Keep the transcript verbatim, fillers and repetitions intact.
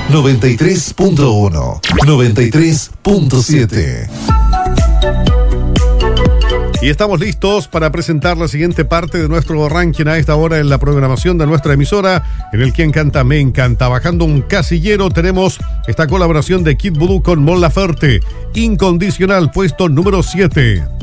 noventa y tres punto uno, noventa y tres punto siete. Y estamos listos para presentar la siguiente parte de nuestro ranking a esta hora en la programación de nuestra emisora, en el Quien Canta Me Encanta. Bajando un casillero tenemos esta colaboración de Kid Voodoo con Mon Laferte, Incondicional, puesto número siete.